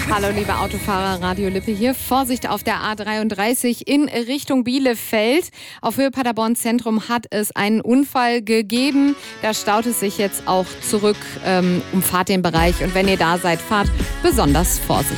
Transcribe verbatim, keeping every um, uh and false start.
Hallo liebe Autofahrer, Radio Lippe hier. Vorsicht auf der A dreiunddreißig in Richtung Bielefeld. Auf Höhe Paderborn Zentrum hat es einen Unfall gegeben. Da staut es sich jetzt auch zurück. Ähm, umfahrt den Bereich und wenn ihr da seid, fahrt besonders vorsichtig.